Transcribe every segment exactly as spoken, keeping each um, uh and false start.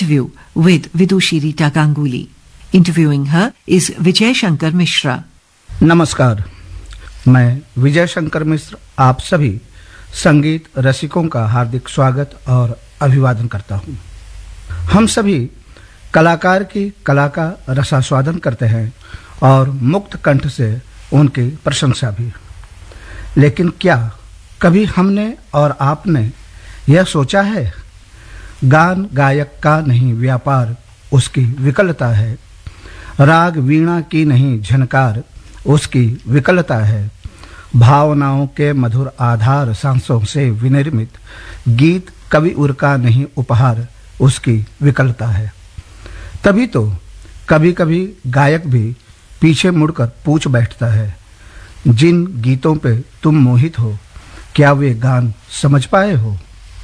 interview with Vidushi Rita Ganguly. Interviewing her is Vijay Shankar Mishra. नमस्कार, मैं विजय शंकर मिश्र आप सभी संगीत रसिकों का हार्दिक स्वागत और अभिवादन करता हूँ। हम सभी कलाकार की कला का रसास्वादन करते हैं और मुक्त कंठ से उनकी प्रशंसा भी। लेकिन क्या कभी हमने और आपने यह सोचा है, गान गायक का नहीं व्यापार उसकी विकलता है, राग वीणा की नहीं झनकार उसकी विकलता है, भावनाओं के मधुर आधार सांसों से विनिर्मित गीत कवि उर का नहीं उपहार उसकी विकलता है। तभी तो कभी कभी गायक भी पीछे मुड़कर पूछ बैठता है, जिन गीतों पे तुम मोहित हो क्या वे गान समझ पाए हो।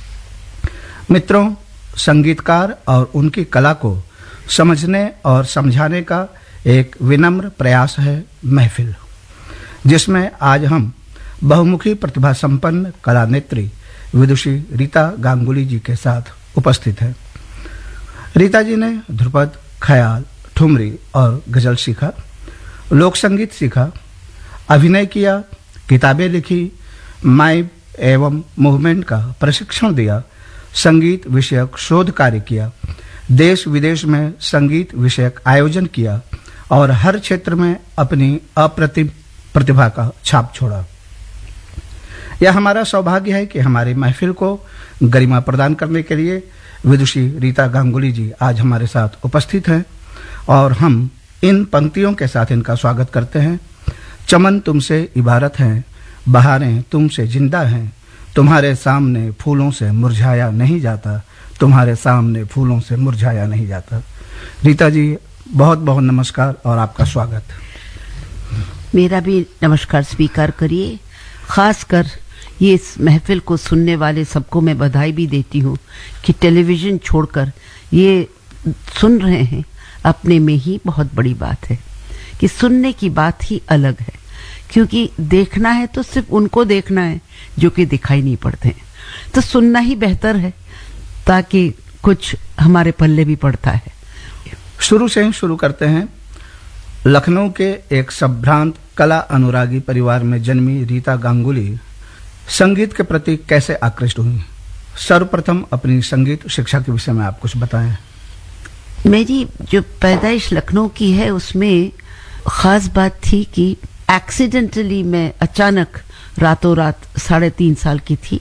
मित्रों, संगीतकार और उनकी कला को समझने और समझाने का एक विनम्र प्रयास है महफिल, जिसमें आज हम बहुमुखी प्रतिभा संपन्न कला नेत्री विदुषी रीता गांगुली जी के साथ उपस्थित हैं। रीता जी ने ध्रुपद, ख्याल, ठुमरी और गजल सीखा, लोक संगीत सीखा, अभिनय किया, किताबें लिखी, माइप एवं मूवमेंट का प्रशिक्षण दिया, संगीत विषयक शोध कार्य किया, देश विदेश में संगीत विषयक आयोजन किया और हर क्षेत्र में अपनी अप्रतिम प्रतिभा का छाप छोड़ा। यह हमारा सौभाग्य है कि हमारी महफिल को गरिमा प्रदान करने के लिए विदुषी रीता गांगुली जी आज हमारे साथ उपस्थित हैं और हम इन पंक्तियों के साथ इनका स्वागत करते हैं। चमन तुमसे इबारत हैं, बहारें तुमसे जिंदा हैं, तुम्हारे सामने फूलों से मुरझाया नहीं जाता, तुम्हारे सामने फूलों से मुरझाया नहीं जाता। रीता जी, बहुत बहुत नमस्कार और आपका स्वागत। मेरा भी नमस्कार स्वीकार करिए। खासकर ये इस महफिल को सुनने वाले सबको मैं बधाई भी देती हूँ कि टेलीविज़न छोड़कर ये सुन रहे हैं, अपने में ही बहुत बड़ी बात है कि सुनने की बात ही अलग है, क्योंकि देखना है तो सिर्फ उनको देखना है जो कि दिखाई नहीं पड़ते हैं, तो सुनना ही बेहतर है ताकि कुछ हमारे पल्ले भी पड़ता है। शुरू से ही शुरू करते हैं। लखनऊ के एक संभ्रांत कला अनुरागी परिवार में जन्मी रीता गांगुली संगीत के प्रति कैसे आकृष्ट हुई? सर्वप्रथम अपनी संगीत शिक्षा के विषय में आप कुछ बताएं। मेरी जो पैदाइश लखनऊ की है उसमें खास बात थी कि एक्सीडेंटली मैं अचानक रातों रात साढ़े तीन साल की थी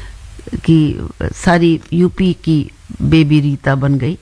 कि सारी यूपी की बेबी रीता बन गई।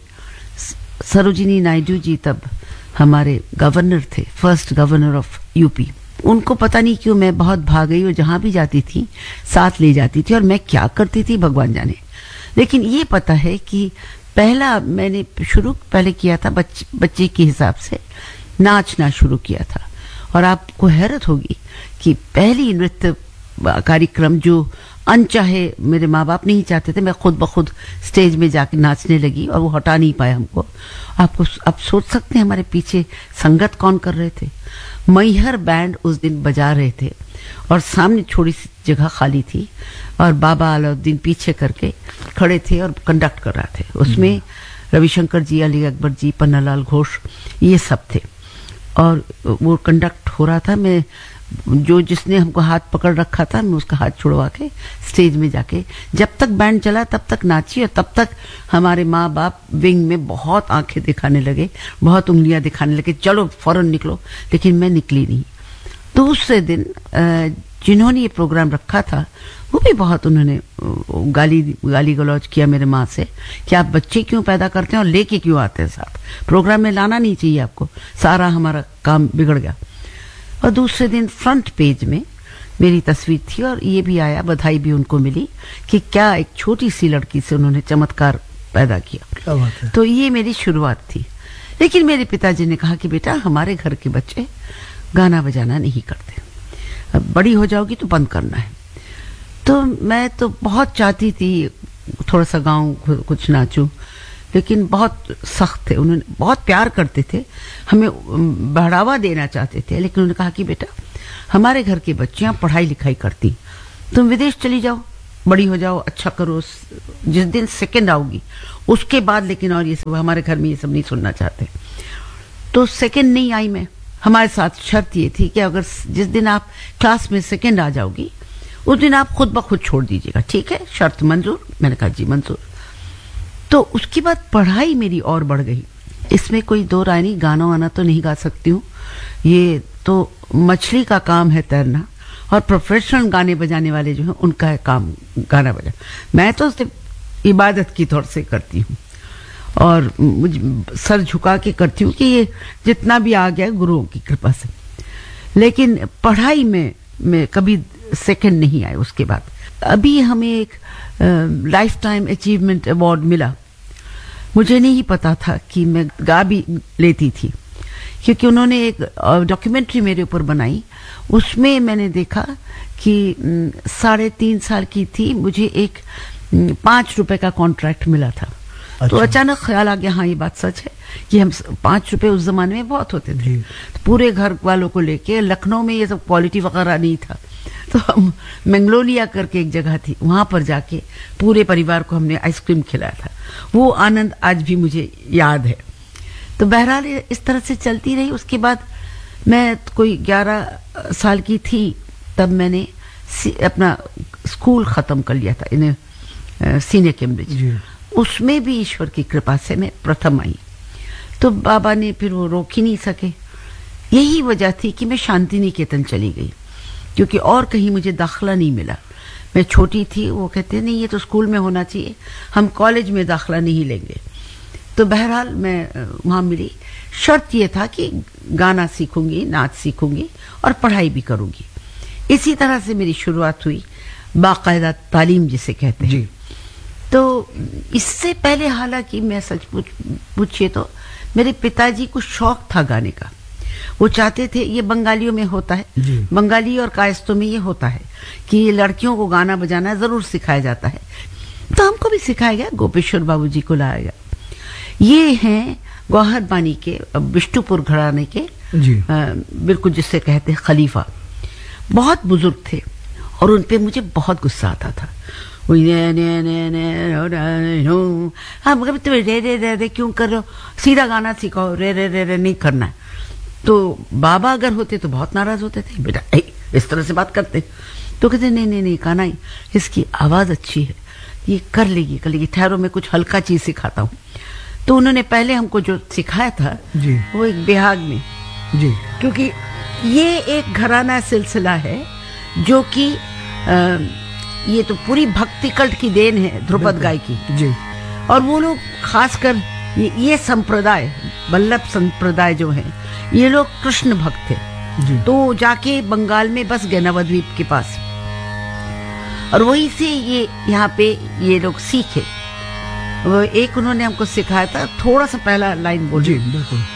सरोजिनी नायडू जी तब हमारे गवर्नर थे, फर्स्ट गवर्नर ऑफ यूपी। उनको पता नहीं क्यों मैं बहुत भाग गई और जहाँ भी जाती थी साथ ले जाती थी, और मैं क्या करती थी भगवान जाने। लेकिन ये पता है कि पहला मैंने शुरू पहले किया था बच, बच्चे के हिसाब से नाचना शुरू किया था। और आपको हैरत होगी कि पहली नृत्य कार्यक्रम जो अनचाहे मेरे माँ बाप नहीं चाहते थे, मैं खुद ब खुद स्टेज में जाके नाचने लगी और वो हटा नहीं पाया हमको। आपको आप सोच सकते हैं हमारे पीछे संगत कौन कर रहे थे? मैहर बैंड उस दिन बजा रहे थे और सामने छोटी सी जगह खाली थी और बाबा अलाउद्दीन पीछे करके खड़े थे और कंडक्ट कर रहे थे। उसमें रविशंकर जी, अली अकबर जी, पन्नालाल घोष, ये सब थे और वो कंडक्ट हो रहा था। मैं जो जिसने हमको हाथ पकड़ रखा था मैं उसका हाथ छुड़वा के स्टेज में जाके जब तक बैंड चला तब तक नाची, और तब तक हमारे माँ बाप विंग में बहुत आंखें दिखाने लगे, बहुत उंगलियां दिखाने लगे, चलो फौरन निकलो। लेकिन मैं निकली नहीं। दूसरे दिन जिन्होंने ये प्रोग्राम रखा था वो भी बहुत उन्होंने गाली गाली गलौज किया मेरे माँ से कि आप बच्चे क्यों पैदा करते हैं और लेके क्यों आते हैं साथ, प्रोग्राम में लाना नहीं चाहिए आपको, सारा हमारा काम बिगड़ गया। और दूसरे दिन फ्रंट पेज में मेरी तस्वीर थी और ये भी आया, बधाई भी उनको मिली कि क्या एक छोटी सी लड़की से उन्होंने चमत्कार पैदा किया। क्या बात है। तो ये मेरी शुरुआत थी। लेकिन मेरे पिताजी ने कहा कि बेटा हमारे घर के बच्चे गाना बजाना नहीं करते, अब बड़ी हो जाओगी तो बंद करना है। तो मैं तो बहुत चाहती थी थोड़ा सा गाऊं, कुछ नाचूं, लेकिन बहुत सख्त थे। उन्होंने बहुत प्यार करते थे, हमें बढ़ावा देना चाहते थे, लेकिन उन्होंने कहा कि बेटा हमारे घर की बच्चियां पढ़ाई लिखाई करती, तुम विदेश चली जाओ, बड़ी हो जाओ, अच्छा करो, जिस दिन सेकंड आओगी उसके बाद लेकिन और ये सब हमारे घर में ये सब नहीं सुनना चाहते। तो सेकंड नहीं आई मैं। हमारे साथ शर्त ये थी कि अगर जिस दिन आप क्लास में सेकंड आ जाओगी उस दिन आप खुद ब खुद छोड़ दीजिएगा। ठीक है, शर्त मंजूर। मैंने कहा जी मंजूर। तो उसके बाद पढ़ाई मेरी और बढ़ गई। इसमें कोई दो राय नहीं, गाना वाना तो नहीं गा सकती हूँ, ये तो मछली का काम है तैरना, और प्रोफेशनल गाने बजाने वाले जो हैं उनका है काम गाना बजा। मैं तो सिर्फ इबादत की तौर से करती हूँ और मुझ सर झुका के करती हूँ कि ये जितना भी आ गया गुरुओं की कृपा से। लेकिन पढ़ाई में में कभी सेकंड नहीं आए। उसके बाद अभी हमें एक लाइफ टाइम अचीवमेंट अवार्ड मिला। मुझे नहीं पता था कि मैं गा भी लेती थी, क्योंकि उन्होंने एक डॉक्यूमेंट्री मेरे ऊपर बनाई। उसमें मैंने देखा कि साढ़े तीन साल की थी, मुझे एक पाँच रुपए का कॉन्ट्रैक्ट मिला था। अच्छा। तो अचानक ख्याल आ गया, हाँ ये बात सच है कि हम पाँच रुपए उस जमाने में बहुत होते थे। तो पूरे घर वालों को लेके, लखनऊ में ये सब क्वालिटी वगैरह नहीं था, तो हम मंगलोलिया करके एक जगह थी, वहां पर जाके पूरे परिवार को हमने आइसक्रीम खिलाया था। वो आनंद आज भी मुझे याद है। तो बहरहाल इस तरह से चलती रही। उसके बाद मैं कोई ग्यारह साल की थी तब मैंने अपना स्कूल खत्म कर लिया था, इन्हें सीनियर कैम्ब्रिज। उसमें भी ईश्वर की कृपा से मैं प्रथम आई। तो बाबा ने फिर वो रोक ही नहीं सके। यही वजह थी कि मैं शांति निकेतन चली गई, क्योंकि और कहीं मुझे दाखिला नहीं मिला। मैं छोटी थी, वो कहते नहीं ये तो स्कूल में होना चाहिए, हम कॉलेज में दाखिला नहीं लेंगे। तो बहरहाल मैं वहाँ मिली। शर्त ये था कि गाना सीखूंगी, नाच सीखूंगी और पढ़ाई भी करूंगी। इसी तरह से मेरी शुरुआत हुई, बाकायदा तालीम जिसे कहते हैं जी। तो इससे पहले हालांकि मैं सच पूछ पूछिए तो मेरे पिताजी को शौक था गाने का। वो चाहते थे, ये बंगालियों में होता है, बंगाली और कायस्तों में ये होता है कि लड़कियों को गाना बजाना जरूर सिखाया जाता है। तो हमको भी सिखाया गया, गोपेश्वर बाबूजी को लाया गया। ये हैं गौहर बानी के बिष्टुपुर घराने के बिल्कुल जिससे कहते हैं खलीफा। बहुत बुजुर्ग थे और उन पे मुझे बहुत गुस्सा आता था। हाँ मगर तुम रे रे रे रे क्यों कर रहे हो, सीधा गाना सीखो, रे रे रे रे नहीं करना है। तो बाबा अगर होते तो बहुत नाराज होते थे, बेटा ए, इस तरह से बात करते। तो कहते नहीं नहीं नहीं कान्हा, इसकी आवाज अच्छी है, ये कर लेगी कर लेगी, ठहरो मैं कुछ हल्का चीज सिखाता हूँ। तो उन्होंने पहले हमको जो सिखाया था जी। वो एक बिहाग में जी, क्योंकि ये एक घराना सिलसिला है जो कि ये तो पूरी भक्ति कल्ट की देन है ध्रुपद गाय की जी। और वो लोग खासकर ये, ये संप्रदाय वल्लभ संप्रदाय जो है, ये लोग कृष्ण भक्त थे जी। तो जाके बंगाल में बस गए नवद्वीप के पास, और वहीं से ये यहाँ पे ये लोग सीखे। वो एक उन्होंने हमको सिखाया था, थोड़ा सा पहला लाइन बोलिए।